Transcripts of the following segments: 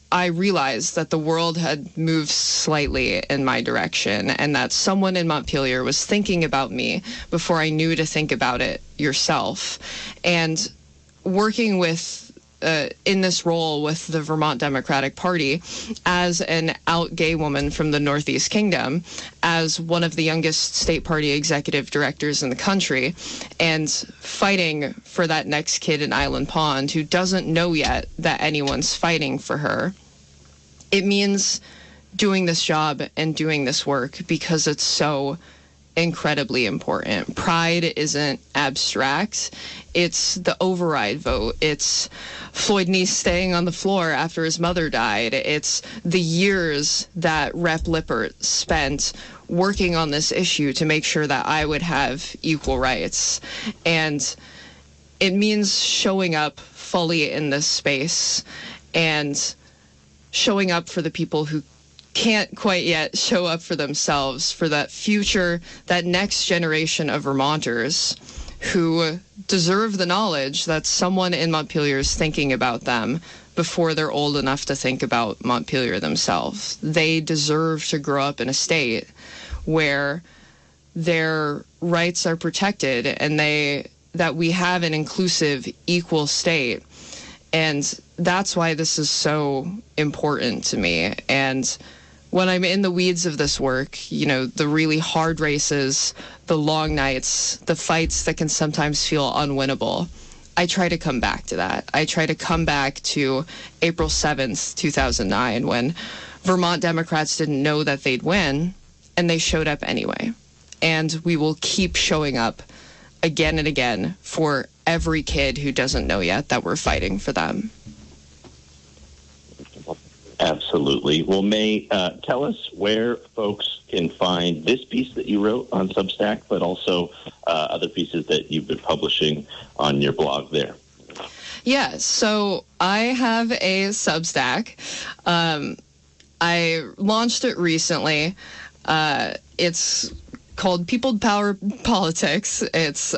I realized that the world had moved slightly in my direction and that someone in Montpelier was thinking about me before I knew to think about it yourself. And working with in this role with the Vermont Democratic Party as an out gay woman from the Northeast Kingdom, as one of the youngest state party executive directors in the country, and fighting for that next kid in Island Pond who doesn't know yet that anyone's fighting for her. It means doing this job and doing this work because it's so incredibly important. Pride isn't abstract. It's the override vote. It's Floyd Neese staying on the floor after his mother died. It's the years that Rep. Lippert spent working on this issue to make sure that I would have equal rights. And it means showing up fully in this space and showing up for the people who can't quite yet show up for themselves, for that future, that next generation of Vermonters who deserve the knowledge that someone in Montpelier is thinking about them before they're old enough to think about Montpelier themselves. They deserve to grow up in a state where their rights are protected and that we have an inclusive, equal state. And that's why this is so important to me. And when I'm in the weeds of this work, you know, the really hard races, the long nights, the fights that can sometimes feel unwinnable, I try to come back to that. I try to come back to April 7th, 2009, when Vermont Democrats didn't know that they'd win, and they showed up anyway. And we will keep showing up again and again for every kid who doesn't know yet that we're fighting for them. Absolutely. Well, May, tell us where folks can find this piece that you wrote on Substack, but also other pieces that you've been publishing on your blog there. Yeah, so I have a Substack. I launched it recently. It's called People Power Politics. It's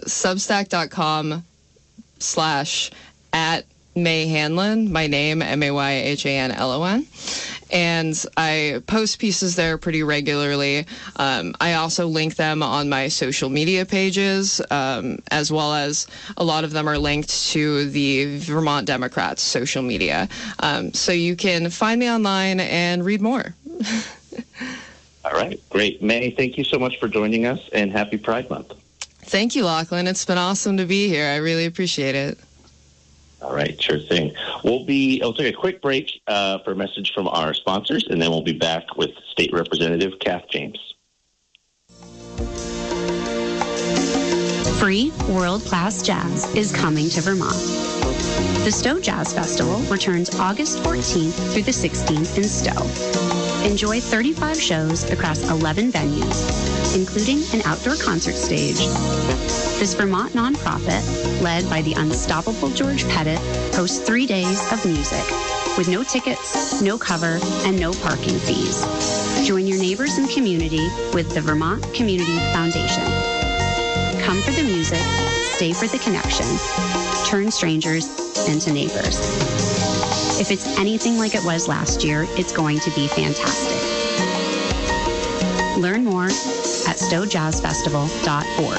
substack.com/@May Hanlon, my name, MAYHANLON. And I post pieces there pretty regularly. I also link them on my social media pages, as well as a lot of them are linked to the Vermont Democrats' social media. So you can find me online and read more. All right, great. May, thank you so much for joining us, and happy Pride Month. Thank you, Lachlan. It's been awesome to be here. I really appreciate it. All right, sure thing. We'll take a quick break for a message from our sponsors, and then we'll be back with State Representative Kath James. Free world-class jazz is coming to Vermont. The Stowe Jazz Festival returns August 14th through the 16th in Stowe. Enjoy 35 shows across 11 venues, including an outdoor concert stage. This Vermont nonprofit, led by the unstoppable George Pettit, hosts 3 days of music with no tickets, no cover, and no parking fees. Join your neighbors and community with the Vermont Community Foundation. Come for the music, stay for the connection, turn strangers into neighbors. If it's anything like it was last year, it's going to be fantastic. Learn more at stowejazzfestival.org.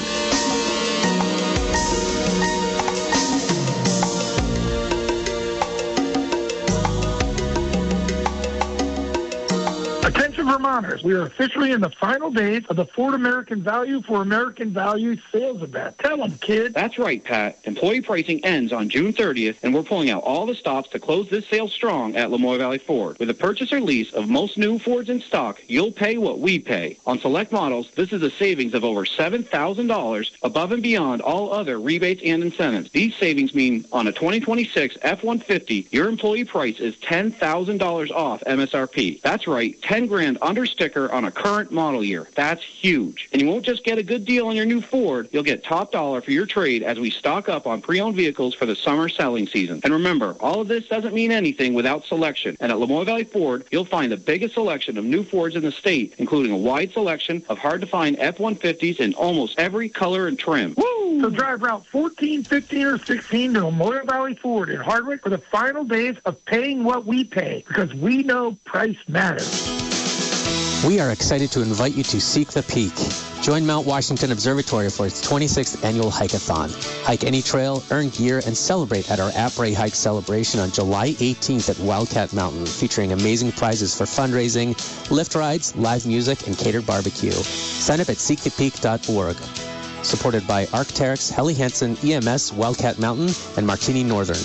Attention Vermonters, we are officially in the final days of the Ford American Value for American Value sales event. Tell them, kid. That's right, Pat. Employee pricing ends on June 30th, and we're pulling out all the stops to close this sale strong at Lamoille Valley Ford. With a purchase or lease of most new Fords in stock, you'll pay what we pay. On select models, this is a savings of over $7,000 above and beyond all other rebates and incentives. These savings mean on a 2026 F-150, your employee price is $10,000 off MSRP. That's right, $10,000 under sticker on a current model year. That's huge. And you won't just get a good deal on your new Ford, you'll get top dollar for your trade as we stock up on pre-owned vehicles for the summer selling season. And remember, all of this doesn't mean anything without selection. And at Lamoille Valley Ford, you'll find the biggest selection of new Fords in the state, including a wide selection of hard-to-find F-150s in almost every color and trim. Woo! So drive Route 14, 15, or 16 to Memorial Valley Ford in Hardwick for the final days of paying what we pay, because we know price matters. We are excited to invite you to Seek the Peak. Join Mount Washington Observatory for its 26th annual hike-a-thon. Hike any trail, earn gear, and celebrate at our Après Hike celebration on July 18th at Wildcat Mountain, featuring amazing prizes for fundraising, lift rides, live music, and catered barbecue. Sign up at seekthepeak.org. Supported by Arc'teryx, Helly Hansen, EMS, Wildcat Mountain, and Martini Northern.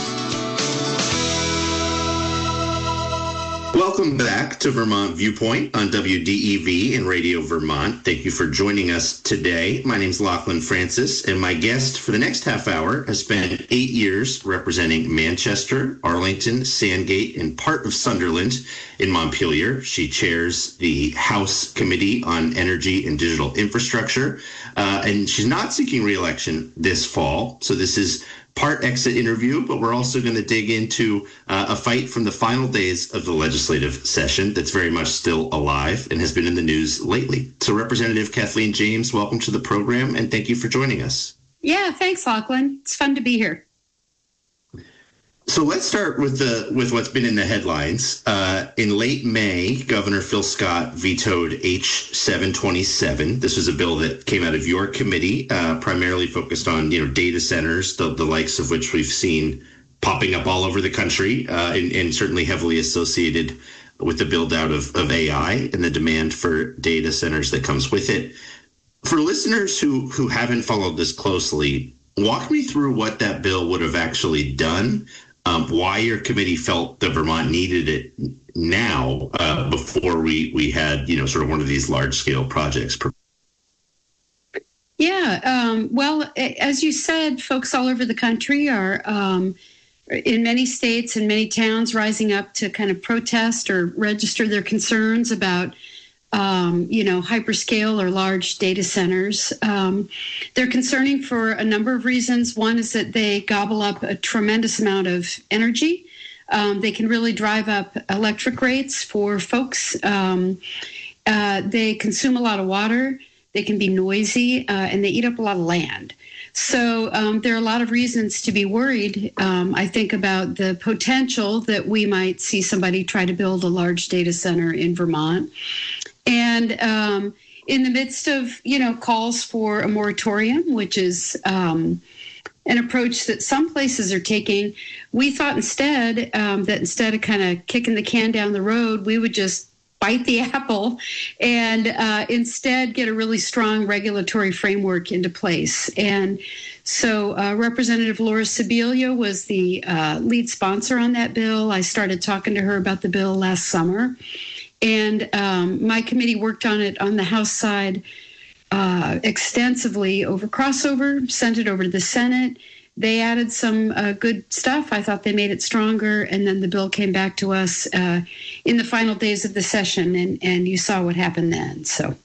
Welcome back to Vermont Viewpoint on WDEV and Radio Vermont. Thank you for joining us today. My name is Lachlan Francis, and my guest for the next half hour has spent 8 years representing Manchester, Arlington, Sandgate, and part of Sunderland in Montpelier. She chairs the House Committee on Energy and Digital Infrastructure, and she's not seeking re-election this fall. So this is part exit interview, but we're also going to dig into a fight from the final days of the legislative session that's very much still alive and has been in the news lately. So Representative Kathleen James, welcome to the program, and thank you for joining us. Yeah, thanks, Lachlan. It's fun to be here. So let's start with what's been in the headlines. In late May, Governor Phil Scott vetoed H727. This was a bill that came out of your committee, primarily focused on data centers, the likes of which we've seen popping up all over the country, and certainly heavily associated with the build out of AI and the demand for data centers that comes with it. For listeners who haven't followed this closely, walk me through what that bill would have actually done. Why your committee felt that Vermont needed it now before we had, sort of one of these large-scale projects. Yeah, well, as you said, folks all over the country are, in many states and many towns, rising up to kind of protest or register their concerns about hyperscale or large data centers. They're concerning for a number of reasons. One is that they gobble up a tremendous amount of energy. They can really drive up electric rates for folks. They consume a lot of water. They can be noisy, and they eat up a lot of land. So there are a lot of reasons to be worried, I think, about the potential that we might see somebody try to build a large data center in Vermont. And in the midst of, calls for a moratorium, which is an approach that some places are taking, we thought instead that instead of kind of kicking the can down the road, we would just bite the apple and instead get a really strong regulatory framework into place. And so Representative Laura Sibilia was the lead sponsor on that bill. I started talking to her about the bill last summer. And my committee worked on it on the House side extensively over crossover, sent it over to the Senate. They added some good stuff. I thought they made it stronger. And then the bill came back to us in the final days of the session. And you saw what happened then. So.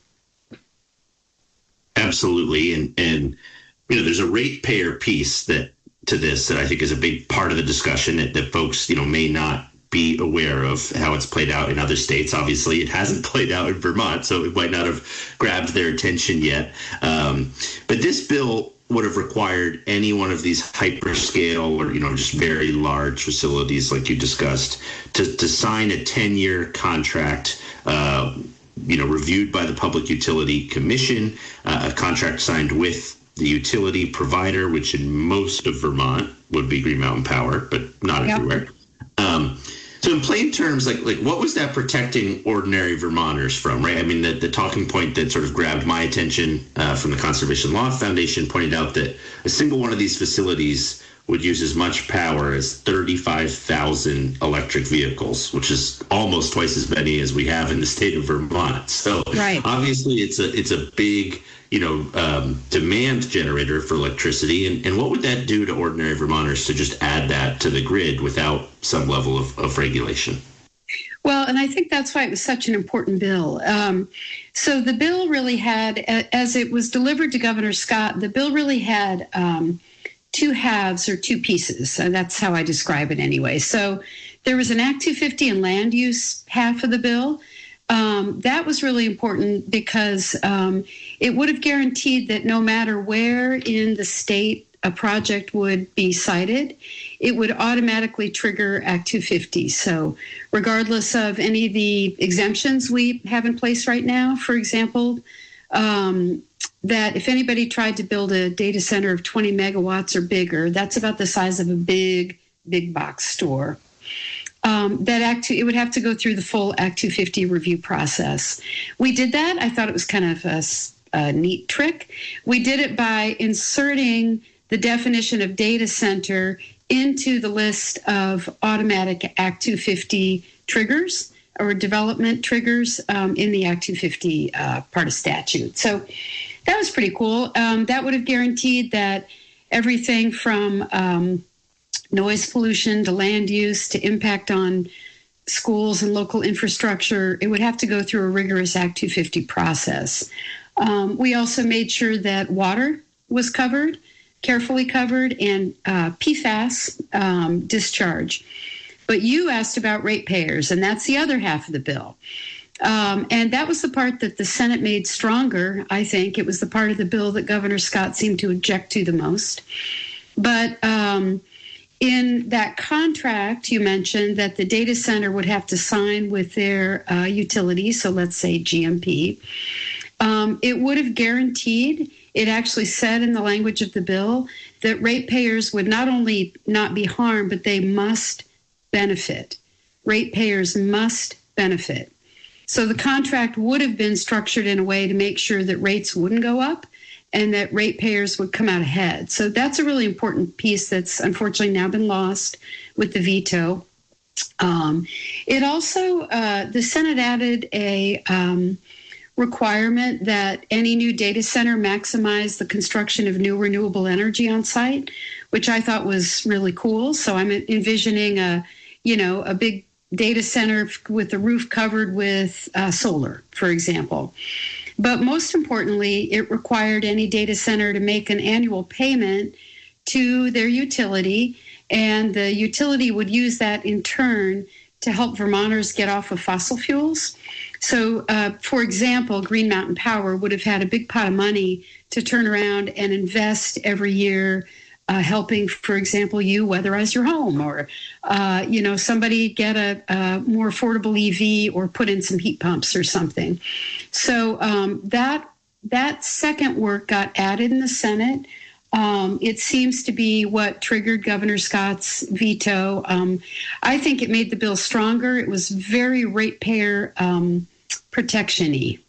Absolutely. And there's a ratepayer piece to this that I think is a big part of the discussion that folks, may not be aware of how it's played out in other states. Obviously, it hasn't played out in Vermont, so it might not have grabbed their attention yet. But this bill would have required any one of these hyperscale or, just very large facilities like you discussed to sign a 10-year contract, reviewed by the Public Utility Commission, a contract signed with the utility provider, which in most of Vermont would be Green Mountain Power, but not everywhere. So in plain terms, like what was that protecting ordinary Vermonters from, right? I mean, the talking point that sort of grabbed my attention from the Conservation Law Foundation pointed out that a single one of these facilities would use as much power as 35,000 electric vehicles, which is almost twice as many as we have in the state of Vermont. So obviously it's a big, demand generator for electricity. And what would that do to ordinary Vermonters to just add that to the grid without some level of regulation? Well, and I think that's why it was such an important bill. So the bill really had, as it was delivered to Governor Scott, the bill really had two halves or two pieces. And that's how I describe it anyway. So there was an Act 250 and land use half of the bill. That was really important because it would have guaranteed that no matter where in the state a project would be cited, it would automatically trigger Act 250. So regardless of any of the exemptions we have in place right now, for example, that if anybody tried to build a data center of 20 megawatts or bigger, that's about the size of a big box store. It would have to go through the full Act 250 review process. We did that. I thought it was kind of a neat trick. We did it by inserting the definition of data center into the list of automatic Act 250 triggers or development triggers in the Act 250 part of statute. So that was pretty cool. That would have guaranteed that everything from noise pollution to land use to impact on schools and local infrastructure, it would have to go through a rigorous Act 250 process. We also made sure that water was covered, carefully covered, and PFAS discharge. But you asked about ratepayers, and that's the other half of the bill. And that was the part that the Senate made stronger, I think. It was the part of the bill that Governor Scott seemed to object to the most. But in that contract, you mentioned that the data center would have to sign with their utility, so let's say GMP. It would have guaranteed, it actually said in the language of the bill, that ratepayers would not only not be harmed, but they must benefit. Ratepayers must benefit. So the contract would have been structured in a way to make sure that rates wouldn't go up and that ratepayers would come out ahead. So that's a really important piece that's unfortunately now been lost with the veto. It also, the Senate added a requirement that any new data center maximize the construction of new renewable energy on site, which I thought was really cool. So I'm envisioning a big data center with the roof covered with solar, for example. But most importantly, it required any data center to make an annual payment to their utility, and the utility would use that in turn to help Vermonters get off of fossil fuels. So, for example, Green Mountain Power would have had a big pot of money to turn around and invest every year, helping, for example, you weatherize your home, or, somebody get a more affordable EV or put in some heat pumps or something. So that second work got added in the Senate. It seems to be what triggered Governor Scott's veto. I think it made the bill stronger. It was very ratepayer protection-y.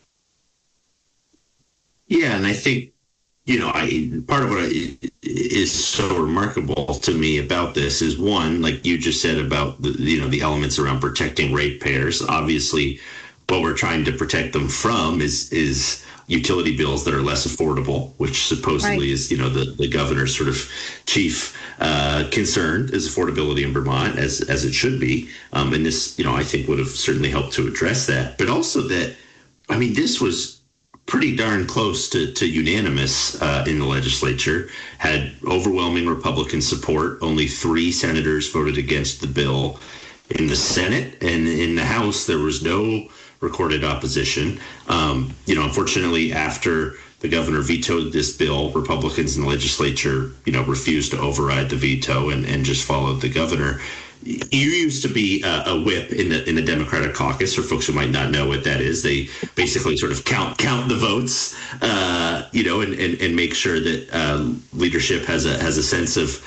Yeah, and I think, part of what is so remarkable to me about this is, one, like you just said about the elements around protecting ratepayers. Obviously, what we're trying to protect them from is utility bills that are less affordable, which supposedly is, the governor's sort of chief concern is affordability in Vermont, as it should be. And this, I think would have certainly helped to address that. But also that, this was pretty darn close to unanimous in the legislature, had overwhelming Republican support. Only 3 senators voted against the bill. In the Senate and in the House, there was no recorded opposition. Unfortunately, after the governor vetoed this bill, Republicans in the legislature, refused to override the veto and just followed the governor. You used to be a whip in the Democratic caucus. For folks who might not know what that is, they basically sort of count the votes, and make sure that leadership has a sense of,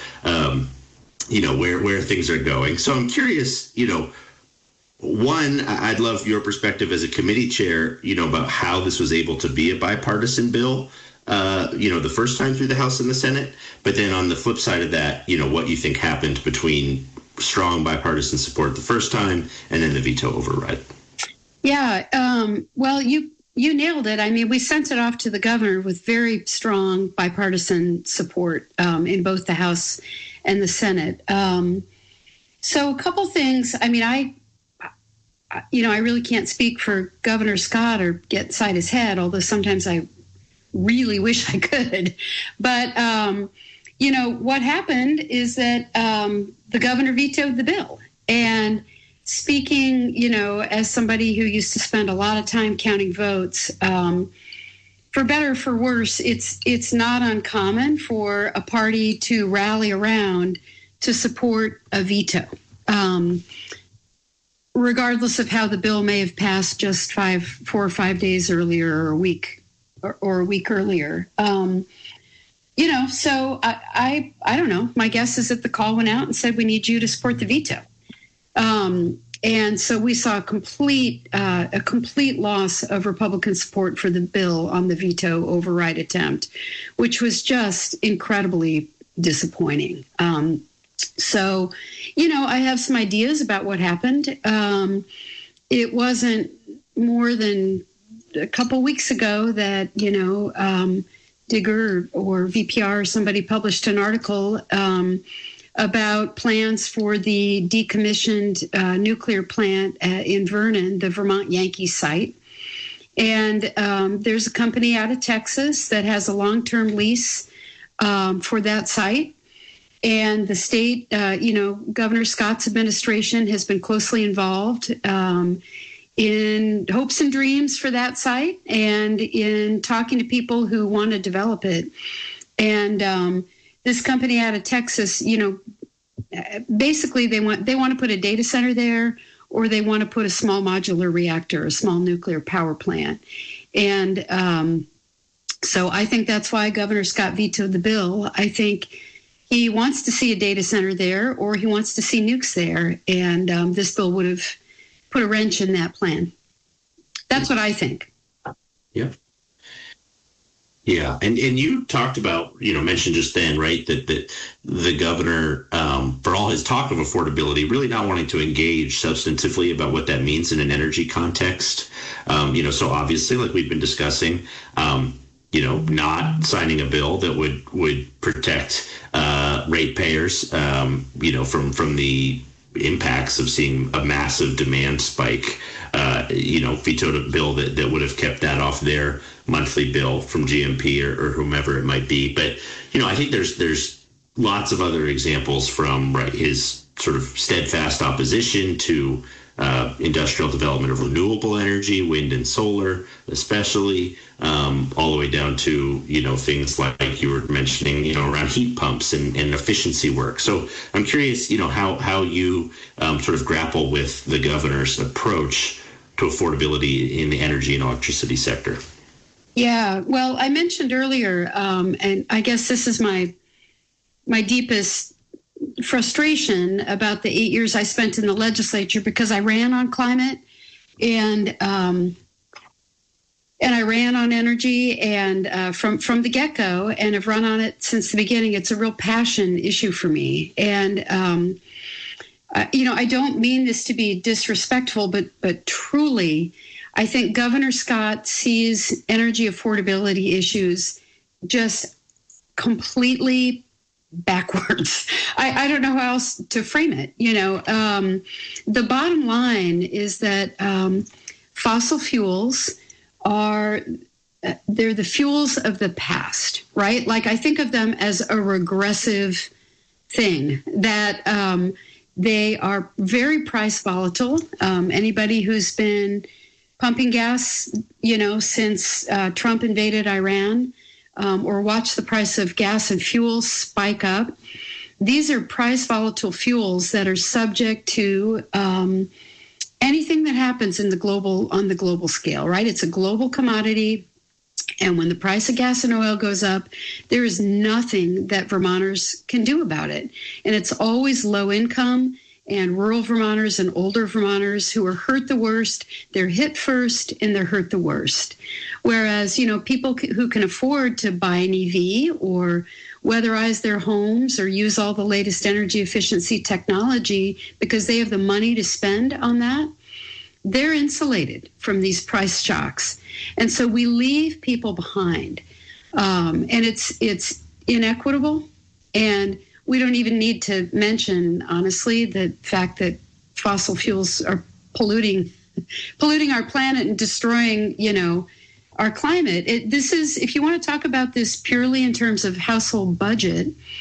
where things are going. So I'm curious, one, I'd love your perspective as a committee chair, about how this was able to be a bipartisan bill, the first time through the House and the Senate. But then on the flip side of that, what you think happened between strong bipartisan support the first time and then the veto override. Yeah, well, you nailed it. We sent it off to the governor with very strong bipartisan support in both the House and the Senate. So a couple things. I really can't speak for Governor Scott or get inside his head, although sometimes I really wish I could. But, what happened is that the governor vetoed the bill. And speaking, as somebody who used to spend a lot of time counting votes, for better or for worse, it's not uncommon for a party to rally around to support a veto, regardless of how the bill may have passed just 4 or 5 days earlier or a week earlier. So I don't know. My guess is that the call went out and said, we need you to support the veto. And so we saw a complete loss of Republican support for the bill on the veto override attempt, which was just incredibly disappointing. So, I have some ideas about what happened. It wasn't more than a couple weeks ago that, Digger or VPR or somebody published an article about plans for the decommissioned nuclear plant in Vernon, the Vermont Yankee site. And there's a company out of Texas that has a long-term lease for that site. And the state, Governor Scott's administration has been closely involved in hopes and dreams for that site and in talking to people who want to develop it. And this company out of Texas, basically they want to put a data center there, or they want to put a small modular reactor, a small nuclear power plant. And so I think that's why Governor Scott vetoed the bill. I think he wants to see a data center there, or he wants to see nukes there. And this bill would have put a wrench in that plan. That's what I think. Yeah. Yeah. And you talked about, mentioned just then, right, that the governor, for all his talk of affordability, really not wanting to engage substantively about what that means in an energy context. So obviously, like we've been discussing, not signing a bill that would protect ratepayers, from the impacts of seeing a massive demand spike, vetoed a bill that would have kept that off their monthly bill from GMP or whomever it might be. But, I think there's lots of other examples from his sort of steadfast opposition to industrial development of renewable energy, wind and solar, especially, all the way down to, things like you were mentioning, around heat pumps and efficiency work. So I'm curious, how you sort of grapple with the governor's approach to affordability in the energy and electricity sector. Yeah, well, I mentioned earlier, and I guess this is my deepest frustration about the 8 years I spent in the legislature, because I ran on climate and I ran on energy and from the get-go, and have run on it since the beginning. It's a real passion issue for me. And, I don't mean this to be disrespectful, but truly, I think Governor Scott sees energy affordability issues just completely backwards. I don't know how else to frame it. The bottom line is that fossil fuels they're the fuels of the past, right? Like, I think of them as a regressive thing, that they are very price volatile. Anybody who's been pumping gas, since Trump invaded Iran, or watch the price of gas and fuel spike up. These are price volatile fuels that are subject to anything that happens on the global scale, right? It's a global commodity. And when the price of gas and oil goes up, there is nothing that Vermonters can do about it. And it's always low income and rural Vermonters and older Vermonters who are hurt the worst. They're hit first and they're hurt the worst. Whereas, people who can afford to buy an EV or weatherize their homes or use all the latest energy efficiency technology because they have the money to spend on that, they're insulated from these price shocks. And so we leave people behind. And it's inequitable. And we don't even need to mention, honestly, the fact that fossil fuels are polluting our planet and destroying, our climate. This is, if you want to talk about this purely in terms of household budget,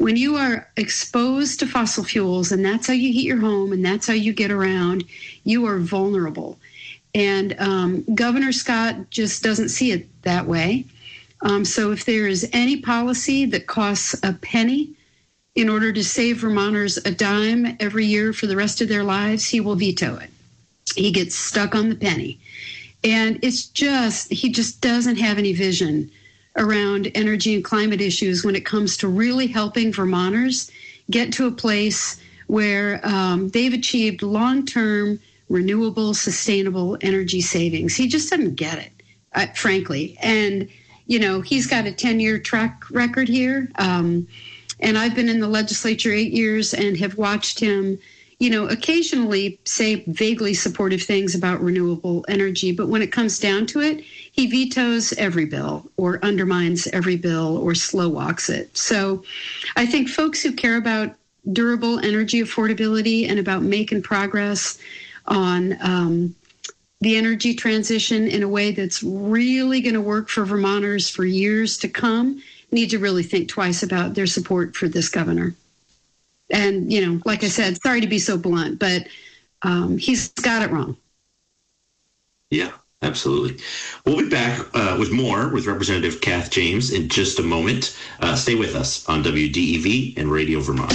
When you are exposed to fossil fuels, and that's how you heat your home and that's how you get around, you are vulnerable. And Governor Scott just doesn't see it that way. So if there is any policy that costs a penny in order to save Vermonters a dime every year for the rest of their lives, he will veto it. He gets stuck on the penny. And he just doesn't have any vision around energy and climate issues when it comes to really helping Vermonters get to a place where they've achieved long-term, renewable, sustainable energy savings. He just doesn't get it, frankly. And, he's got a 10-year track record here. And I've been in the legislature 8 years and have watched him, occasionally say vaguely supportive things about renewable energy. But when it comes down to it, he vetoes every bill or undermines every bill or slow walks it. So I think folks who care about durable energy affordability and about making progress on the energy transition in a way that's really going to work for Vermonters for years to come need to really think twice about their support for this governor. And, like I said, sorry to be so blunt, but he's got it wrong. Yeah, absolutely. We'll be back with more with Representative Kath James in just a moment. Stay with us on WDEV and Radio Vermont.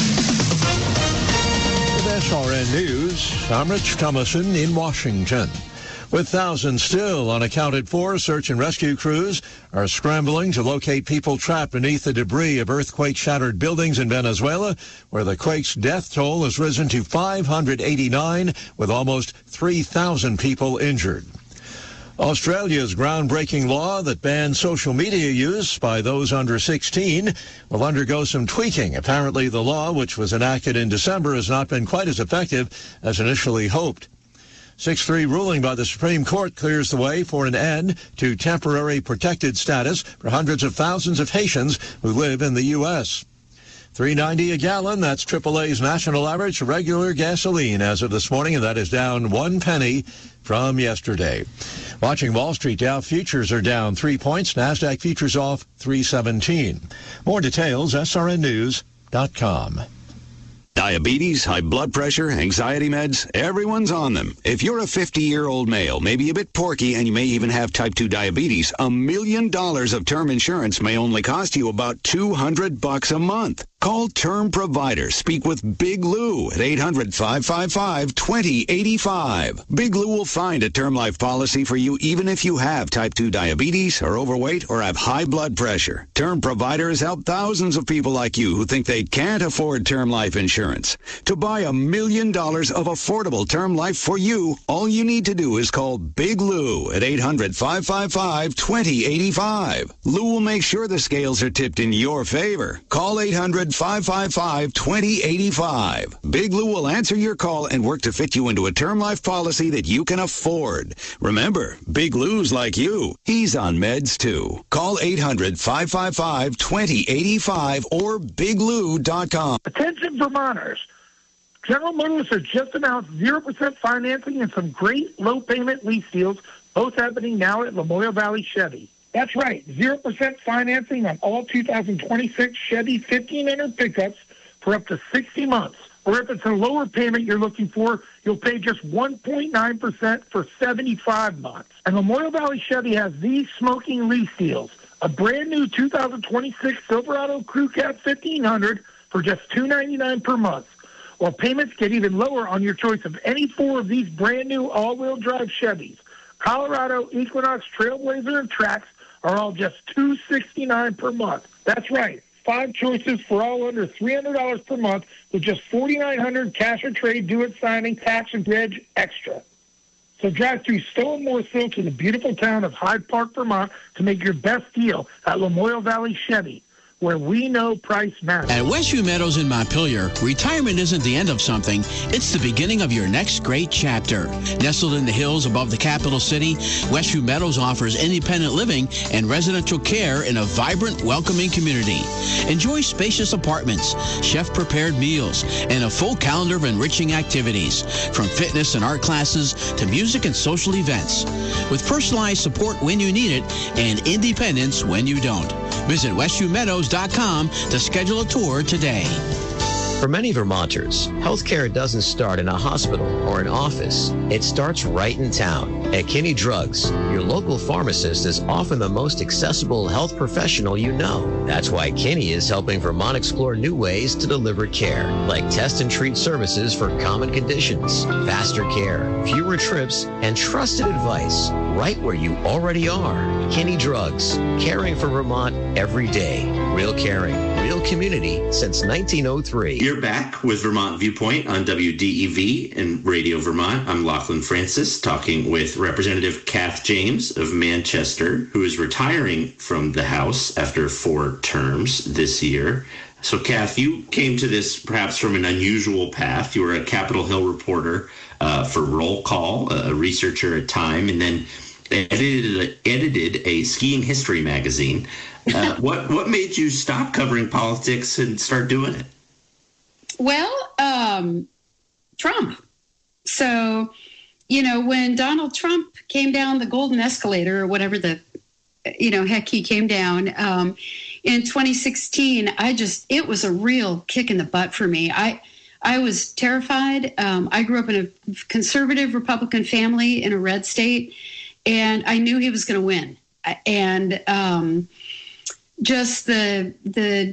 With SRN News, I'm Rich Thomason in Washington. With thousands still unaccounted for, search and rescue crews are scrambling to locate people trapped beneath the debris of earthquake-shattered buildings in Venezuela, where the quake's death toll has risen to 589, with almost 3,000 people injured. Australia's groundbreaking law that bans social media use by those under 16 will undergo some tweaking. Apparently, the law, which was enacted in December, has not been quite as effective as initially hoped. 6-3 ruling by the Supreme Court clears the way for an end to temporary protected status for hundreds of thousands of Haitians who live in the U.S. $3.90 a gallon, that's AAA's national average for regular gasoline as of this morning, and that is down 1 penny from yesterday. Watching Wall Street, Dow futures are down 3 points, NASDAQ futures off 317. More details, srnnews.com. Diabetes, high blood pressure, anxiety meds, everyone's on them. If you're a 50-year-old male, maybe a bit porky, and you may even have type 2 diabetes, $1 million of term insurance may only cost you about $200 a month. Call Term Provider. Speak with Big Lou at 800-555-2085. Big Lou will find a term life policy for you even if you have type 2 diabetes, are overweight, or have high blood pressure. Term Provider has helped thousands of people like you who think they can't afford term life insurance. To buy $1 million of affordable term life for you, all you need to do is call Big Lou at 800-555-2085. Lou will make sure the scales are tipped in your favor. Call 800-555-2085. Big Lou will answer your call and work to fit you into a term life policy that you can afford. Remember, Big Lou's like you. He's on meds too. Call 800-555-2085 or biglou.com. Attention Vermonters. General Motors has just announced 0% financing and some great low-payment lease deals, both happening now at Lamoille Valley Chevy. That's right, 0% financing on all 2026 Chevy 1500 pickups for up to 60 months. Or if it's a lower payment you're looking for, you'll pay just 1.9% for 75 months. And Lamoille Valley Chevy has these smoking lease deals. A brand new 2026 Silverado Crew Cab 1500 for just $299 per month. While payments get even lower on your choice of any four of these brand new all-wheel drive Chevys. Colorado, Equinox, Trailblazer, and Trax are all just $269 per month. That's right, 5 choices for all under $300 per month with just $4,900 cash or trade due at signing, tax and reg extra. So drive through Stowe and Morrisville to the beautiful town of Hyde Park, Vermont to make your best deal at Lamoille Valley Chevy, where we know price matters. At Westview Meadows in Montpelier, retirement isn't the end of something, it's the beginning of your next great chapter. Nestled in the hills above the capital city, Westview Meadows offers independent living and residential care in a vibrant, welcoming community. Enjoy spacious apartments, chef-prepared meals, and a full calendar of enriching activities, from fitness and art classes to music and social events. With personalized support when you need it and independence when you don't. Visit Westview Meadows vermontheroes.com to schedule a tour today. For many Vermonters, healthcare doesn't start in a hospital or an office. It starts right in town. At Kinney Drugs, your local pharmacist is often the most accessible health professional you know. That's why Kinney is helping Vermont explore new ways to deliver care, like test and treat services for common conditions, faster care, fewer trips, and trusted advice right where you already are. Kinney Drugs, caring for Vermont every day. Real caring, real community since 1903. You're back with Vermont Viewpoint on WDEV and Radio Vermont. I'm Lachlan Francis, talking with Representative Kath James of Manchester, who is retiring from the House after 4 terms this year. So, Kath, you came to this perhaps from an unusual path. You were a Capitol Hill reporter for Roll Call, a researcher at Time, and then edited a skiing history magazine. What made you stop covering politics and start doing it? Well, Trump. So, when Donald Trump came down the golden escalator or whatever heck he came down in 2016, it was a real kick in the butt for me. I was terrified. I grew up in a conservative Republican family in a red state, and I knew he was going to win. And just the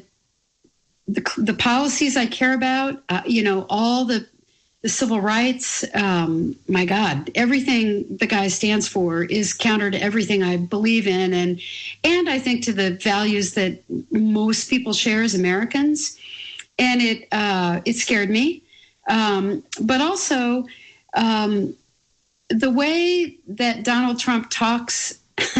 policies I care about, all the civil rights, my God, everything the guy stands for is counter to everything I believe in, and I think to the values that most people share as Americans. And it scared me, but also the way that Donald Trump talks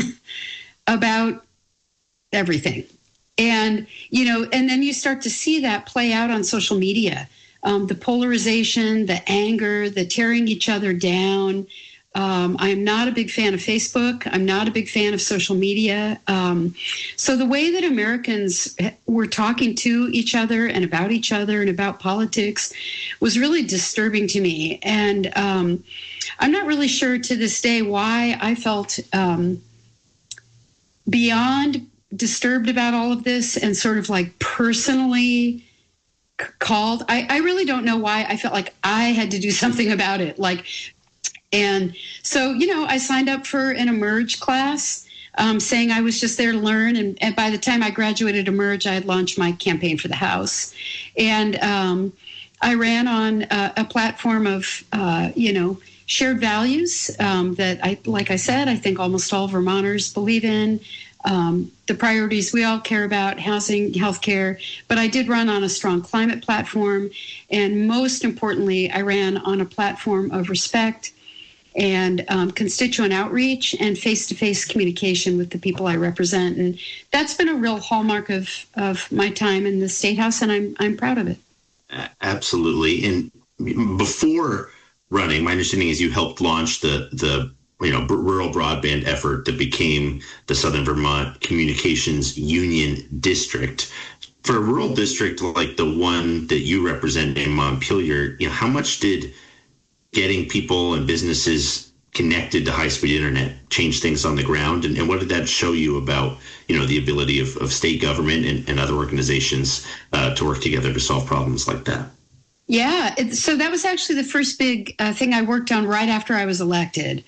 about everything. And, and then you start to see that play out on social media, the polarization, the anger, the tearing each other down. I'm not a big fan of Facebook. I'm not a big fan of social media. So the way that Americans were talking to each other and about politics was really disturbing to me. And I'm not really sure to this day why I felt beyond disturbed about all of this and sort of like personally called. I really don't know why I felt like I had to do something about it. And so, I signed up for an Emerge class, saying I was just there to learn. And by the time I graduated Emerge, I had launched my campaign for the House. And I ran on a platform of, shared values that like I said, I think almost all Vermonters believe in. The priorities we all care about, housing, healthcare, but I did run on a strong climate platform. And most importantly, I ran on a platform of respect and constituent outreach and face-to-face communication with the people I represent. And that's been a real hallmark of my time in the State House, and I'm proud of it. Absolutely. And before running, my understanding is you helped launch the rural broadband effort that became the Southern Vermont Communications Union District. For a rural district like the one that you represent in Montpelier, how much did getting people and businesses connected to high-speed internet change things on the ground? And what did that show you about, the ability of state government and other organizations to work together to solve problems like that? Yeah, so that was actually the first big thing I worked on right after I was elected.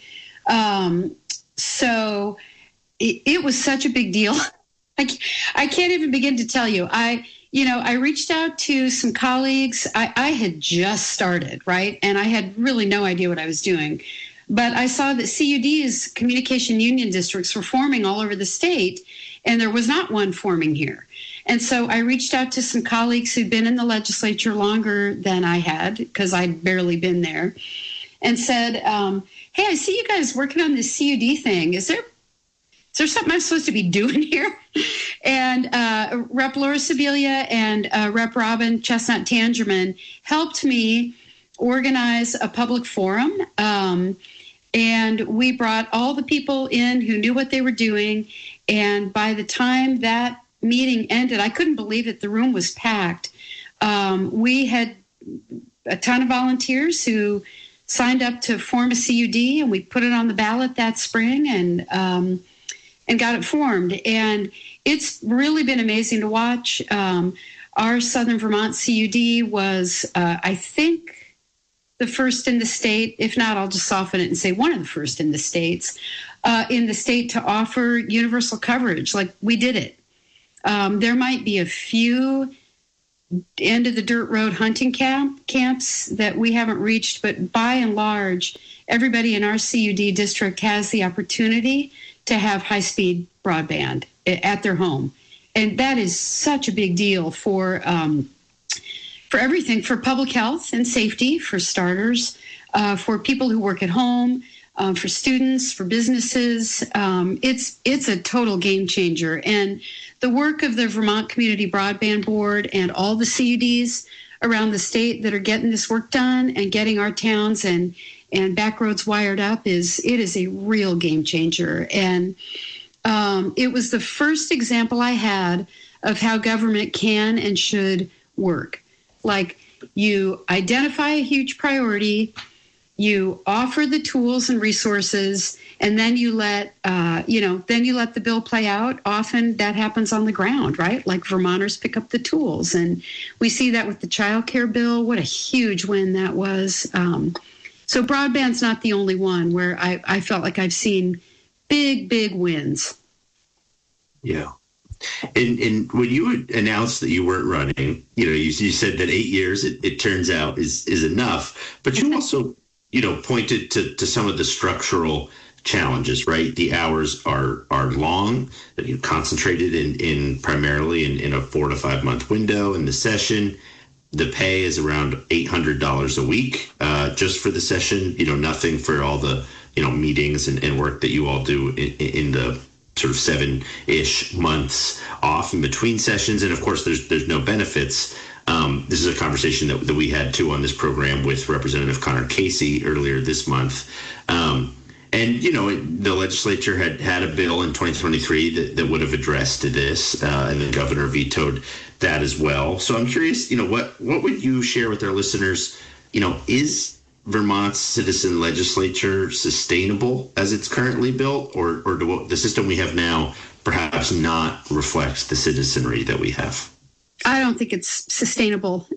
So it was such a big deal. I can't even begin to tell you. I reached out to some colleagues. I had just started, right? And I had really no idea what I was doing. But I saw that CUD's communication union districts were forming all over the state, and there was not one forming here. And so I reached out to some colleagues who'd been in the legislature longer than I had, because I'd barely been there, and said, hey, I see you guys working on this CUD thing. Is there something I'm supposed to be doing here? And Rep. Laura Sibilia and Rep. Robin Chestnut Tangerman helped me organize a public forum. And we brought all the people in who knew what they were doing. And by the time that meeting ended, I couldn't believe it. The room was packed. We had a ton of volunteers who signed up to form a CUD, and we put it on the ballot that spring. And and got it formed. And it's really been amazing to watch. Our Southern Vermont CUD was, I think, the first in the state. If not, I'll just soften it and say one of the first in the state to offer universal coverage. Like, we did it. There might be a few end of the dirt road hunting camps that we haven't reached, but by and large, everybody in our CUD district has the opportunity to have high-speed broadband at their home. And that is such a big deal for everything, for public health and safety, for starters, for people who work at home, for students, for businesses. It's a total game changer. And the work of the Vermont Community Broadband Board and all the CUDs around the state that are getting this work done and getting our towns and back roads wired up is a real game changer. And it was the first example I had of how government can and should work. Like, you identify a huge priority, you offer the tools and resources, and then you let the bill play out. Often that happens on the ground, right? Like, Vermonters pick up the tools, and we see that with the child care bill. What a huge win that was. So broadband's not the only one where I felt like I've seen big wins. Yeah. And when you announced that you weren't running, you said that 8 years, it turns out, is enough. But you also, pointed to some of the structural challenges, right? The hours are long, that you concentrated in primarily in a 4 to 5 month window in the session. The pay is around $800 a week just for the session, nothing for all the, meetings and work that you all do in the sort of 7-ish months off in between sessions. And of course, there's no benefits. This is a conversation that we had too on this program with Representative Connor Casey earlier this month. And, the legislature had a bill in 2023 that would have addressed this, and the governor vetoed that as well. So I'm curious, what would you share with our listeners? Is Vermont's citizen legislature sustainable as it's currently built, or do the system we have now perhaps not reflect the citizenry that we have? I don't think it's sustainable.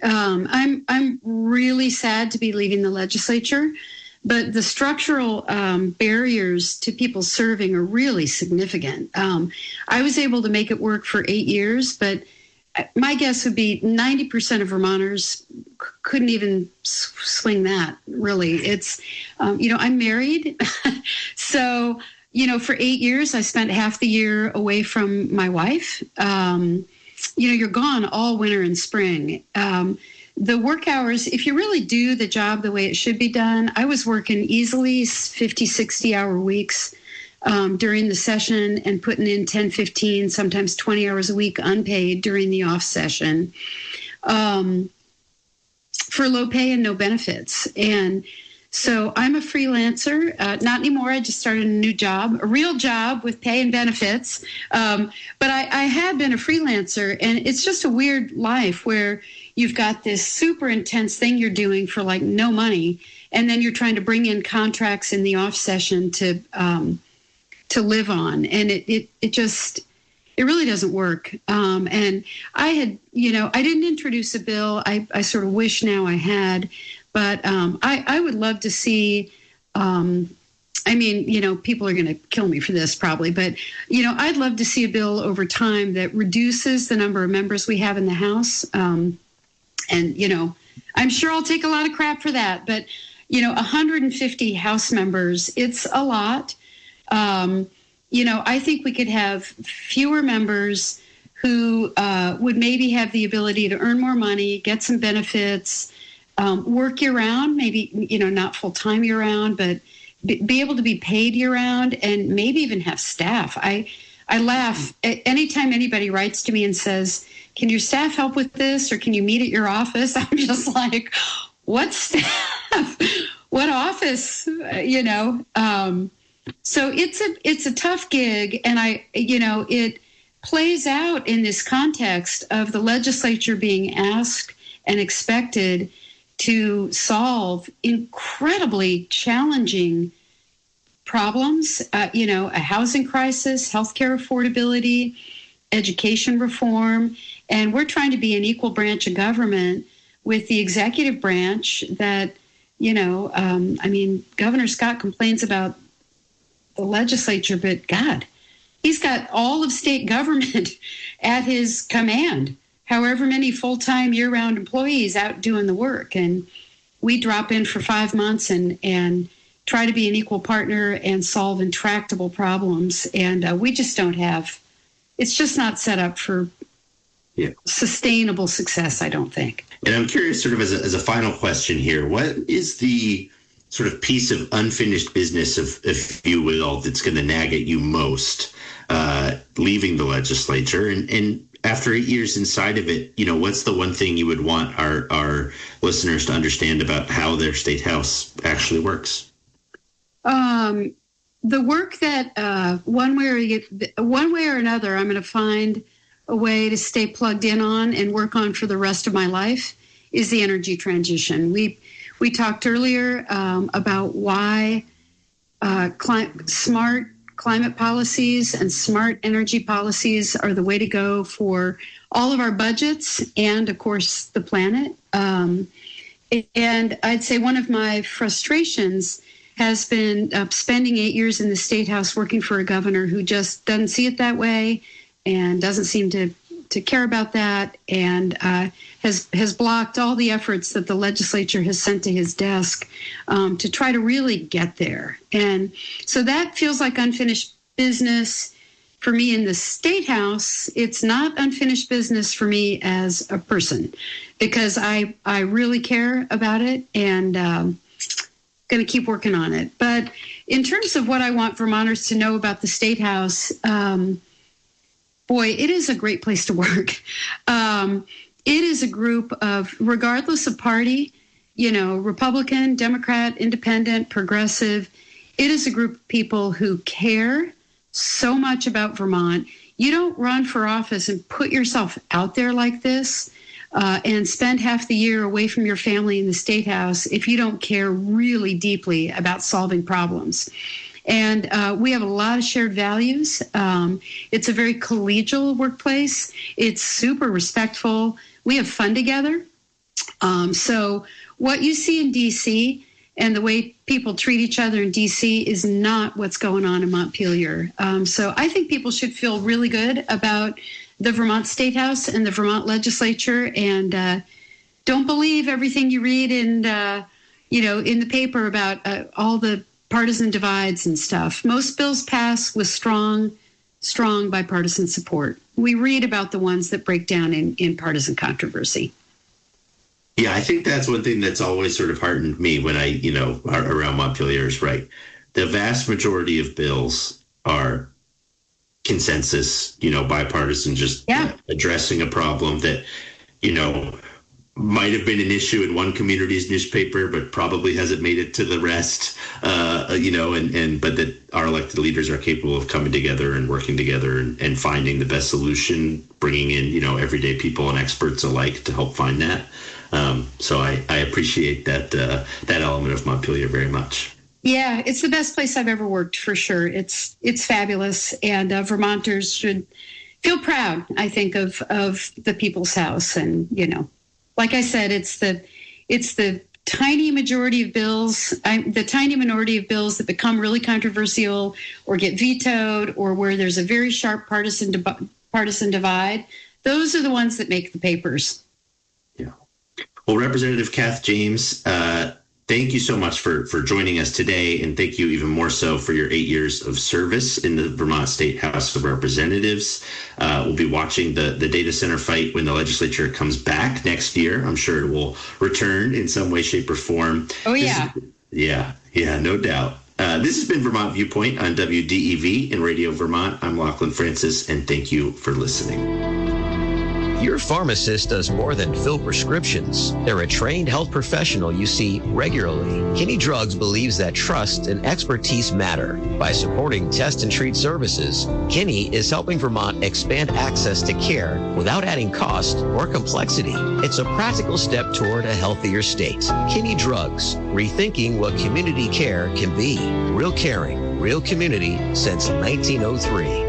I'm really sad to be leaving the legislature, but the structural barriers to people serving are really significant. I was able to make it work for 8 years, but my guess would be 90% of Vermonters couldn't even swing that, really. It's, I'm married. So, for 8 years, I spent half the year away from my wife. You're gone all winter and spring. The work hours, if you really do the job the way it should be done, I was working easily 50, 60-hour weeks during the session and putting in 10, 15, sometimes 20 hours a week unpaid during the off session for low pay and no benefits. And so I'm a freelancer, not anymore. I just started a new job, a real job with pay and benefits. But I had been a freelancer, and it's just a weird life where you've got this super intense thing you're doing for like no money, and then you're trying to bring in contracts in the off session to live on. And it really doesn't work. And I had, I didn't introduce a bill. I sort of wish now I had, but I would love to see, people are going to kill me for this probably, but, I'd love to see a bill over time that reduces the number of members we have in the House. I'm sure I'll take a lot of crap for that, but, 150 House members, it's a lot. I think we could have fewer members who would maybe have the ability to earn more money, get some benefits, work year-round, maybe, not full-time year-round, but be able to be paid year-round and maybe even have staff. I laugh anytime anybody writes to me and says, can your staff help with this, or can you meet at your office? I'm just like, what staff? What office? So it's a tough gig, and it plays out in this context of the legislature being asked and expected to solve incredibly challenging problems, a housing crisis, healthcare affordability, education reform, and we're trying to be an equal branch of government with the executive branch that, Governor Scott complains about the legislature, but God, he's got all of state government at his command, however many full-time year-round employees out doing the work. And we drop in for 5 months and try to be an equal partner and solve intractable problems. And we just don't have, it's just not set up for sustainable success, I don't think. And I'm curious, sort of as a final question here, what is the sort of piece of unfinished business, if you will, that's going to nag at you most leaving the legislature? And after 8 years inside of it, what's the one thing you would want our listeners to understand about how their state house actually works? The work that one way or another, I'm going to find a way to stay plugged in on and work on for the rest of my life is the energy transition. We talked earlier about why smart climate policies and smart energy policies are the way to go for all of our budgets and, of course, the planet. And I'd say one of my frustrations has been spending 8 years in the State House working for a governor who just doesn't see it that way and doesn't seem to care about that, and has blocked all the efforts that the legislature has sent to his desk to try to really get there. And so that feels like unfinished business for me in the State House. It's not unfinished business for me as a person, because I really care about it and going to keep working on it. But in terms of what I want Vermonters to know about the State House, boy, it is a great place to work. It is a group of, regardless of party, Republican, Democrat, Independent, Progressive, it is a group of people who care so much about Vermont. You don't run for office and put yourself out there like this and spend half the year away from your family in the State House if you don't care really deeply about solving problems. And we have a lot of shared values. It's a very collegial workplace. It's super respectful. We have fun together. So what you see in D.C. and the way people treat each other in D.C. is not what's going on in Montpelier. So I think people should feel really good about the Vermont State House and the Vermont legislature, and don't believe everything you read in the paper about all the partisan divides and stuff. Most bills pass with strong bipartisan support. We read about the ones that break down in partisan controversy. Yeah, I think that's one thing that's always sort of heartened me when I, around Montpelier is right. The vast majority of bills are consensus, bipartisan, just addressing a problem that, might have been an issue in one community's newspaper, but probably hasn't made it to the rest, but that our elected leaders are capable of coming together and working together and finding the best solution, bringing in, everyday people and experts alike to help find that. So I appreciate that element of Montpelier very much. Yeah, it's the best place I've ever worked, for sure. It's fabulous, and Vermonters should feel proud, I think, of the People's House. And like I said, it's the tiny majority of bills, the tiny minority of bills that become really controversial or get vetoed, or where there's a very sharp partisan divide. Those are the ones that make the papers. Yeah. Well, Representative Kath James, thank you so much for joining us today, and thank you even more so for your 8 years of service in the Vermont State House of Representatives. We'll be watching the data center fight when the legislature comes back next year. I'm sure it will return in some way, shape, or form. Oh, yeah. Yeah, no doubt. This has been Vermont Viewpoint on WDEV and Radio Vermont. I'm Lachlan Francis, and thank you for listening. Your pharmacist does more than fill prescriptions. They're a trained health professional you see regularly. Kinney Drugs believes that trust and expertise matter. By supporting test and treat services, Kinney is helping Vermont expand access to care without adding cost or complexity. It's a practical step toward a healthier state. Kinney Drugs, rethinking what community care can be. Real caring, real community since 1903.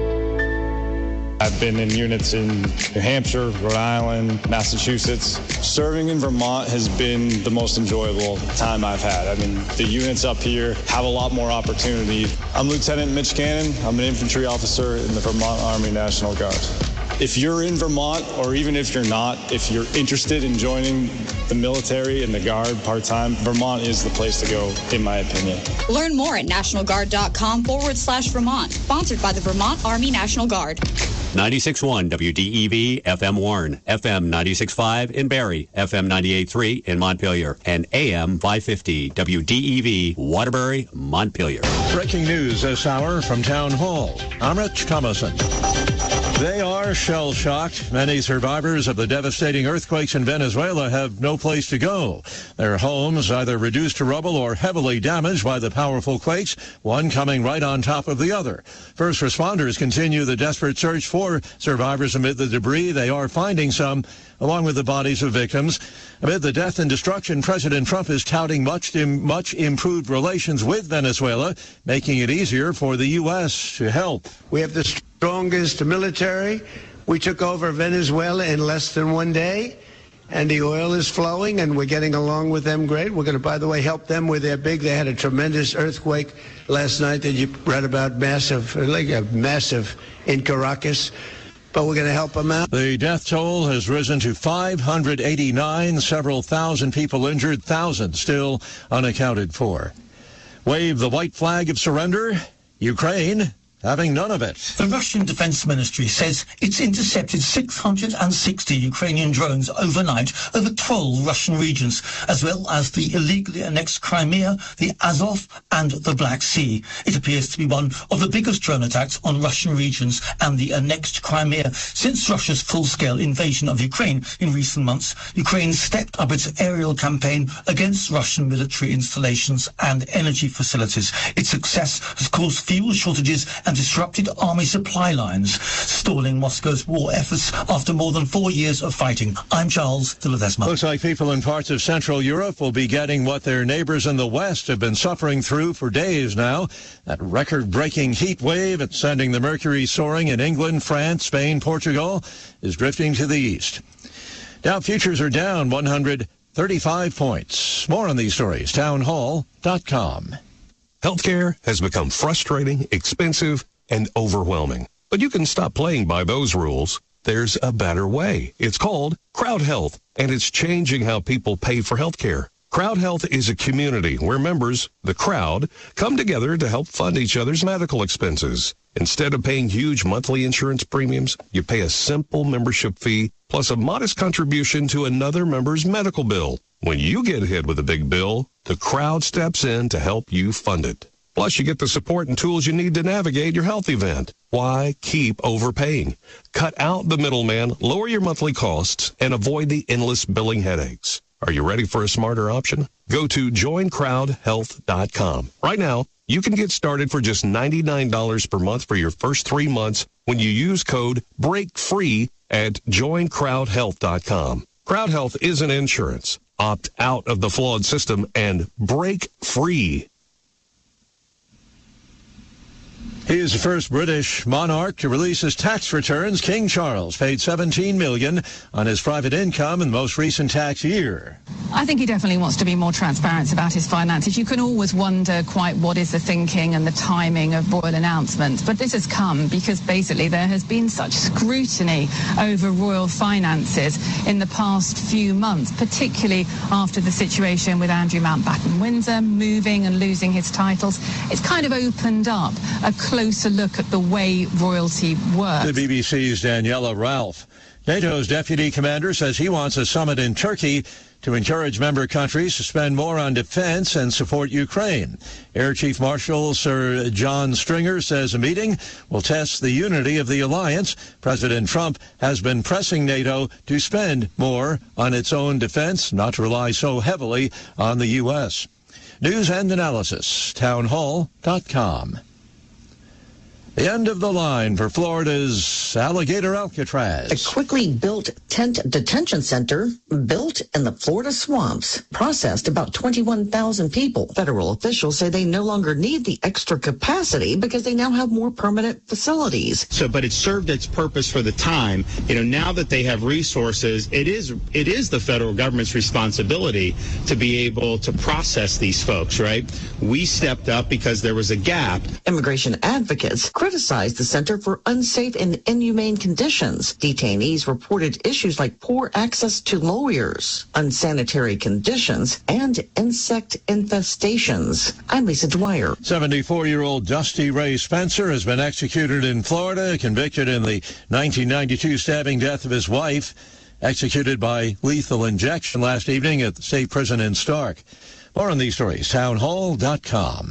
I've been in units in New Hampshire, Rhode Island, Massachusetts. Serving in Vermont has been the most enjoyable time I've had. I mean, the units up here have a lot more opportunity. I'm Lieutenant Mitch Cannon. I'm an infantry officer in the Vermont Army National Guard. If you're in Vermont, or even if you're not, if you're interested in joining the military and the Guard part-time, Vermont is the place to go, in my opinion. Learn more at nationalguard.com/Vermont. Sponsored by the Vermont Army National Guard. 96.1 WDEV FM Warren, FM 96.5 in Barrie, FM 98.3 in Montpelier, and AM 550 WDEV Waterbury, Montpelier. Breaking news this hour from Town Hall. I'm Rich Thomason. They are shell-shocked. Many survivors of the devastating earthquakes in Venezuela have no place to go. Their homes either reduced to rubble or heavily damaged by the powerful quakes, one coming right on top of the other. First responders continue the desperate search for survivors amid the debris. They are finding some, along with the bodies of victims. Amid the death and destruction, President Trump is touting much improved relations with Venezuela, making it easier for the U.S. to help. We have the strongest military. We took over Venezuela in less than 1 day, and the oil is flowing, and we're getting along with them great. We're going to, by the way, help them with their big. They had a tremendous earthquake last night that you read about, massive in Caracas. But we're going to help them out. The death toll has risen to 589, several thousand people injured, thousands still unaccounted for. Wave the white flag of surrender. Ukraine having none of it. The Russian Defense Ministry says it's intercepted 660 Ukrainian drones overnight over 12 Russian regions, as well as the illegally annexed Crimea, the Azov and the Black Sea. It appears to be one of the biggest drone attacks on Russian regions and the annexed Crimea since Russia's full-scale invasion of Ukraine in recent months. Ukraine stepped up its aerial campaign against Russian military installations and energy facilities. Its success has caused fuel shortages and disrupted army supply lines, stalling Moscow's war efforts after more than 4 years of fighting. I'm Charles de Ledesma. Looks like people in parts of Central Europe will be getting what their neighbors in the West have been suffering through for days now. That record-breaking heat wave, it's sending the mercury soaring in England, France, Spain, Portugal, is drifting to the east. Dow futures are down 135 points. More on these stories, townhall.com. Healthcare has become frustrating, expensive, and overwhelming. But you can stop playing by those rules. There's a better way. It's called Crowd Health, and it's changing how people pay for healthcare. Crowd Health is a community where members, the crowd, come together to help fund each other's medical expenses. Instead of paying huge monthly insurance premiums, you pay a simple membership fee plus a modest contribution to another member's medical bill. When you get hit with a big bill, the crowd steps in to help you fund it. Plus, you get the support and tools you need to navigate your health event. Why keep overpaying? Cut out the middleman, lower your monthly costs, and avoid the endless billing headaches. Are you ready for a smarter option? Go to joincrowdhealth.com. Right now, you can get started for just $99 per month for your first 3 months when you use code BREAKFREE at joincrowdhealth.com. Crowd Health isn't insurance. Opt out of the flawed system and break free. He is the first British monarch to release his tax returns. King Charles paid $17 million on his private income in the most recent tax year. I think he definitely wants to be more transparent about his finances. You can always wonder quite what is the thinking and the timing of royal announcements, but this has come because basically there has been such scrutiny over royal finances in the past few months, particularly after the situation with Andrew Mountbatten Windsor moving and losing his titles. It's kind of opened up a closer look at the way royalty works. The BBC's Daniela Ralph. NATO's deputy commander says he wants a summit in Turkey to encourage member countries to spend more on defense and support Ukraine. Air Chief Marshal Sir John Stringer says a meeting will test the unity of the alliance. President Trump has been pressing NATO to spend more on its own defense, not to rely so heavily on the U.S. News and analysis, townhall.com. The end of the line for Florida's Alligator Alcatraz. A quickly built tent detention center built in the Florida swamps processed about 21,000 people. Federal officials say they no longer need the extra capacity because they now have more permanent facilities. But it served its purpose for the time. Now that they have resources, it is the federal government's responsibility to be able to process these folks, right? We stepped up because there was a gap. Immigration advocates criticized the center for unsafe and inhumane conditions. Detainees reported issues like poor access to lawyers, unsanitary conditions, and insect infestations. I'm Lisa Dwyer. 74-year-old Dusty Ray Spencer has been executed in Florida, convicted in the 1992 stabbing death of his wife, executed by lethal injection last evening at the state prison in Stark. More on these stories, townhall.com.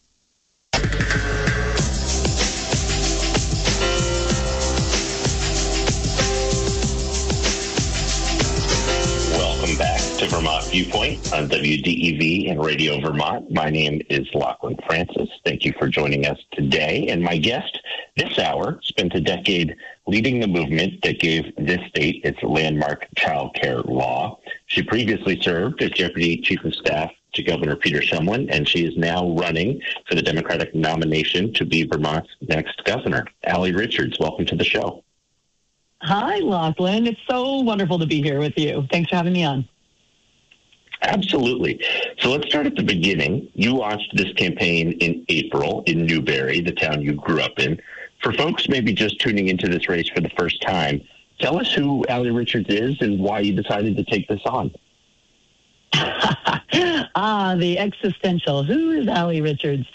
Back to Vermont Viewpoint on WDEV and Radio Vermont. My name is Lachlan Francis. Thank you for joining us today. And my guest this hour spent a decade leading the movement that gave this state its landmark child care law. She previously served as Deputy Chief of Staff to Governor Peter Shumlin, and she is now running for the Democratic nomination to be Vermont's next governor. Allie Richards, welcome to the show. Hi, Lachlan. It's so wonderful to be here with you. Thanks for having me on. Absolutely. So let's start at the beginning. You launched this campaign in April in Newberry, the town you grew up in. For folks maybe just tuning into this race for the first time, tell us who Allie Richards is and why you decided to take this on. The existential. Who is Allie Richards?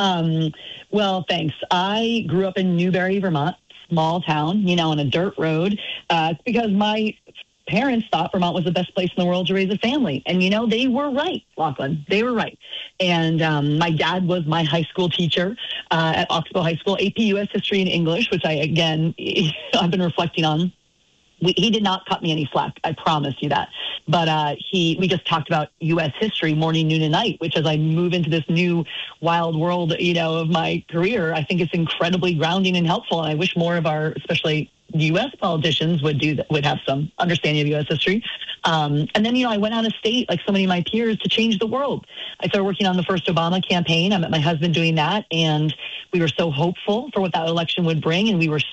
Well, thanks. I grew up in Newberry, Vermont. Small town, on a dirt road. It's because my parents thought Vermont was the best place in the world to raise a family. And, they were right, Lachlan. They were right. And my dad was my high school teacher at Oxbow High School, AP U.S. History and English, which I've been reflecting on. He did not cut me any slack. I promise you that. But we just talked about U.S. history morning, noon, and night, which as I move into this new wild world, of my career, I think it's incredibly grounding and helpful. And I wish more of our, especially U.S. politicians would have some understanding of U.S. history. And then, I went out of state, like so many of my peers, to change the world. I started working on the first Obama campaign. I met my husband doing that. And we were so hopeful for what that election would bring. And we were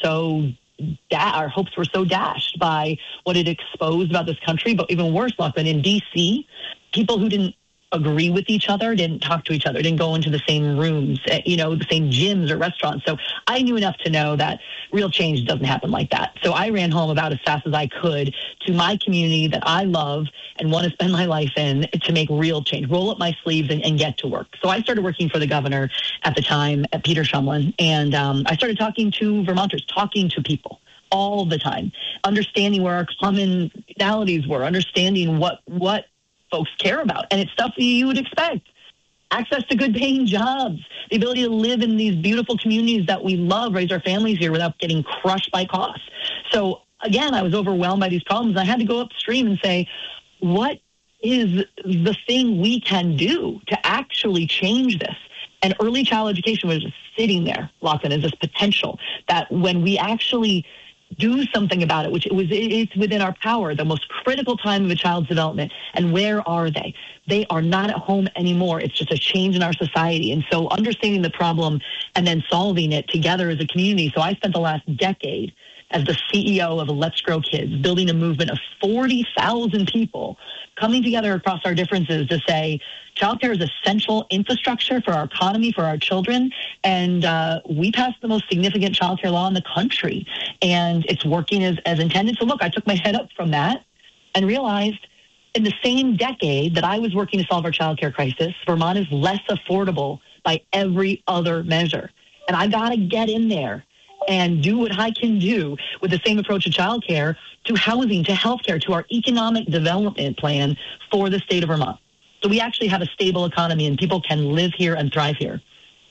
our hopes were so dashed by what it exposed about this country. But even worse, Lachlan, in D.C., people who didn't agree with each other didn't talk to each other, didn't go into the same rooms, the same gyms or restaurants. So I knew enough to know that real change doesn't happen like that. So I ran home about as fast as I could to my community that I love and want to spend my life in to make real change, roll up my sleeves and get to work. So I started working for the governor at the time, at Peter Shumlin, and I started talking to Vermonters, talking to people all the time, understanding where our commonalities were, understanding what folks care about. And it's stuff that you would expect. Access to good paying jobs, the ability to live in these beautiful communities that we love, raise our families here without getting crushed by costs. So again, I was overwhelmed by these problems. I had to go upstream and say, what is the thing we can do to actually change this? And early child education was just sitting there, Lachlan, as this potential that when we actually do something about it, it's within our power, the most critical time of a child's development. And where are they? They are not at home anymore. It's just a change in our society. And so understanding the problem and then solving it together as a community. So I spent the last decade as the CEO of Let's Grow Kids, building a movement of 40,000 people coming together across our differences to say childcare is essential infrastructure for our economy, for our children. And we passed the most significant childcare law in the country. And it's working as intended. So look, I took my head up from that and realized in the same decade that I was working to solve our childcare crisis, Vermont is less affordable by every other measure. And I got to get in there and do what I can do with the same approach to childcare, to housing, to healthcare, to our economic development plan for the state of Vermont. So we actually have a stable economy and people can live here and thrive here.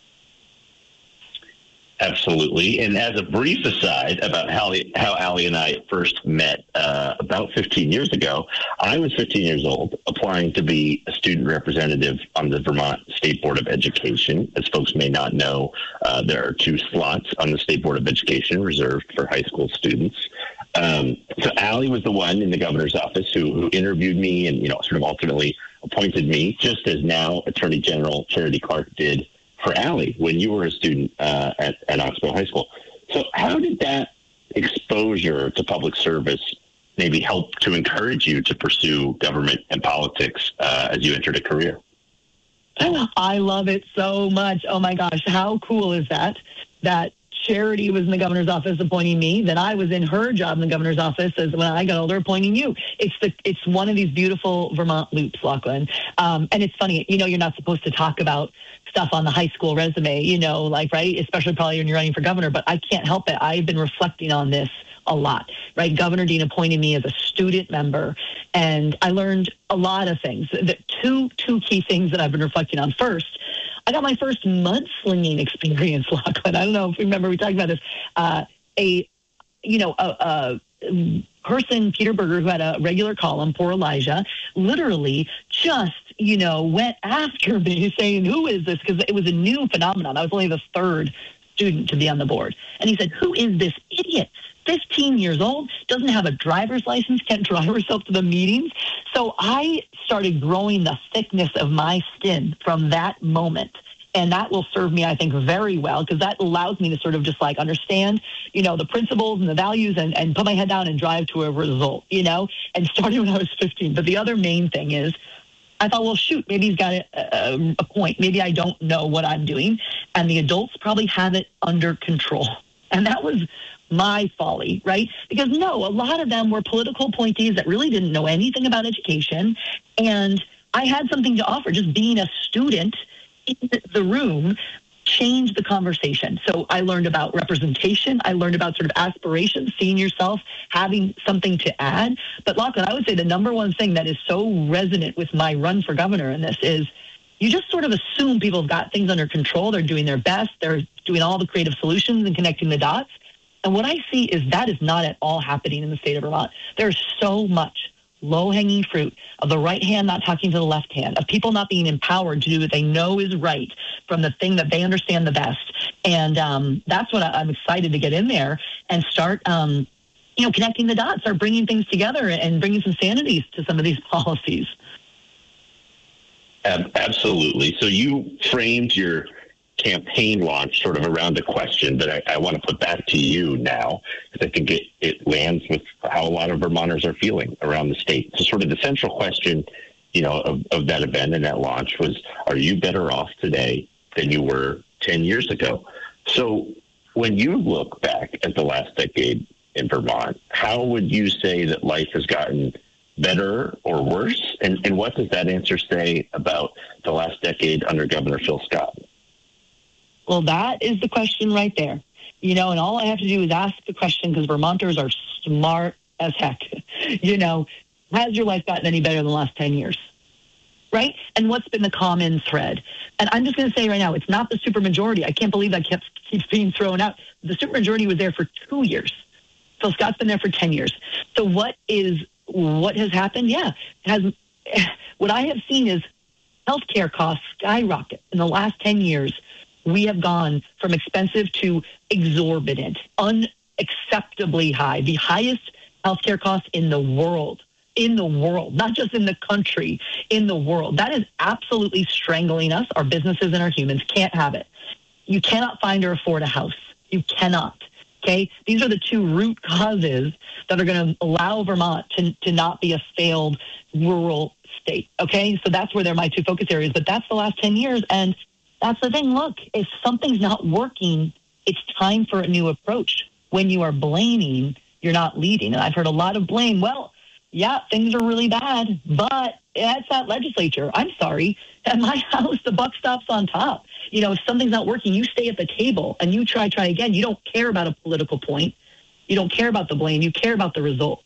Absolutely. And as a brief aside about how Allie and I first met about 15 years ago, I was 15 years old, applying to be a student representative on the Vermont State Board of Education. As folks may not know, there are 2 slots on the State Board of Education reserved for high school students. So Allie was the one in the governor's office who interviewed me and, sort of ultimately appointed me, just as now Attorney General Charity Clark did for Allie when you were a student at Oxbow High School. So how did that exposure to public service maybe help to encourage you to pursue government and politics as you entered a career? I love it so much. Oh my gosh, how cool is that? That Charity was in the governor's office appointing me, then I was in her job in the governor's office as when I got older appointing you. It's one of these beautiful Vermont loops, Lachlan. And it's funny, you're not supposed to talk about stuff on the high school resume, right? Especially probably when you're running for governor, but I can't help it. I've been reflecting on this a lot, right? Governor Dean appointed me as a student member, and I learned a lot of things. The two key things that I've been reflecting on. First, I got my first mudslinging experience, Lachlan. I don't know if you remember, we talked about this. A person, Peter Berger, who had a regular column, poor Elijah, literally just, went after me saying, who is this? Because it was a new phenomenon. I was only the 3rd student to be on the board. And he said, who is this idiot? 15 years old, doesn't have a driver's license, can't drive herself to the meetings. So I started growing the thickness of my skin from that moment. And that will serve me, I think, very well, because that allows me to sort of just understand, the principles and the values and put my head down and drive to a result, and starting when I was 15. But the other main thing is, I thought, well, shoot, maybe he's got a point. Maybe I don't know what I'm doing. And the adults probably have it under control. And that was my folly, right? Because a lot of them were political appointees that really didn't know anything about education. And I had something to offer. Just being a student in the room changed the conversation. So I learned about representation. I learned about sort of aspirations, seeing yourself, having something to add. But Lachlan, I would say the number one thing that is so resonant with my run for governor in this is you just sort of assume people have got things under control. They're doing their best. They're doing all the creative solutions and connecting the dots. And what I see is that is not at all happening in the state of Vermont. There's so much low-hanging fruit of the right hand not talking to the left hand, of people not being empowered to do what they know is right from the thing that they understand the best. And that's what I'm excited to get in there and start, connecting the dots, start bringing things together and bringing some sanity to some of these policies. Absolutely. So you framed your campaign launch sort of around a question that I want to put back to you now, because I think it lands with how a lot of Vermonters are feeling around the state. So sort of the central question, of that event and that launch was, are you better off today than you were 10 years ago? So when you look back at the last decade in Vermont, how would you say that life has gotten better or worse? And what does that answer say about the last decade under Governor Phil Scott? Well, that is the question right there. And all I have to do is ask the question, because Vermonters are smart as heck. Has your life gotten any better in the last 10 years? Right? And what's been the common thread? And I'm just going to say right now, it's not the supermajority. I can't believe that keeps being thrown out. The supermajority was there for 2 years. Phil Scott's been there for 10 years. So what has happened? What I have seen is healthcare costs skyrocket in the last 10 years. We have gone from expensive to exorbitant, unacceptably high, the highest healthcare costs in the world, not just in the country, in the world. That is absolutely strangling us. Our businesses and our humans can't have it. You cannot find or afford a house. You cannot. Okay? These are the 2 root causes that are going to allow Vermont to not be a failed rural state. Okay? So that's where they're my 2 focus areas. But that's the last 10 years. And that's the thing. Look, if something's not working, it's time for a new approach. When you are blaming, you're not leading. And I've heard a lot of blame. Well, yeah, things are really bad, but that's that legislature. I'm sorry. At my house, the buck stops on top. You know, if something's not working, you stay at the table and you try again. You don't care about a political point. You don't care about the blame. You care about the result.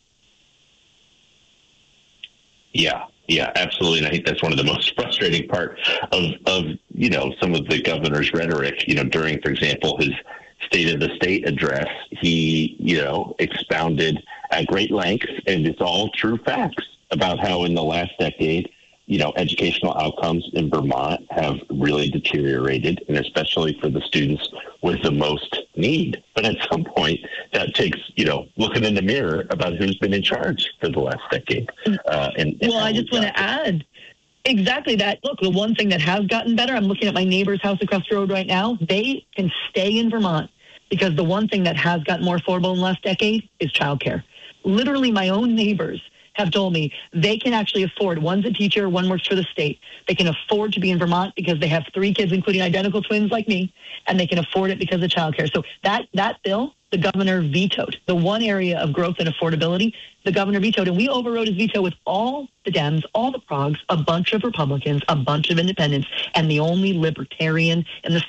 Yeah, absolutely. And I think that's one of the most frustrating part of you know, some of the governor's rhetoric, you know, during, for example, his State of the State address. He, you know, expounded at great length, and it's all true facts about how in the last decade, you know, educational outcomes in Vermont have really deteriorated, and especially for the students with the most need. But at some point, that takes, you know, looking in the mirror about who's been in charge for the last decade. Well, I just want to add exactly that. Look, the one thing that has gotten better, I'm looking at my neighbor's house across the road right now. They can stay in Vermont because the one thing that has gotten more affordable in the last decade is childcare. Literally, my own neighbors have told me they can actually afford, one's a teacher, one works for the state. They can afford to be in Vermont because they have 3 kids, including identical twins like me, and they can afford it because of childcare. So that bill, the governor vetoed. The one area of growth and affordability, the governor vetoed, and we overrode his veto with all the Dems, all the progs, a bunch of Republicans, a bunch of independents, and the only libertarian in the